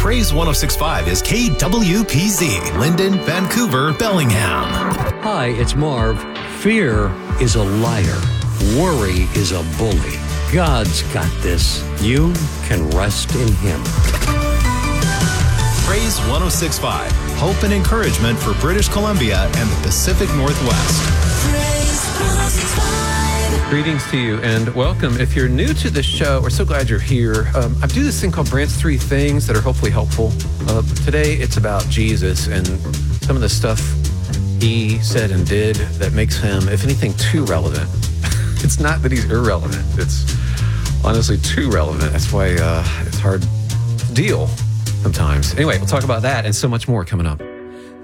Praise 106.5 is KWPZ, Linden, Vancouver, Bellingham. Hi, it's Marv. Fear is a liar. Worry is a bully. God's got this. You can rest in Him. Praise 106.5, hope and encouragement for British Columbia and the Pacific Northwest. Praise 106.5. Greetings to you and welcome. If you're new to the show, we're so glad you're here. I do this thing called Brant's Three Things that are hopefully helpful. Today, it's about Jesus and some of the stuff he said and did that makes him, if anything, too relevant. It's not that he's irrelevant. It's honestly too relevant. That's why it's hard to deal sometimes. Anyway, we'll talk about that and so much more coming up.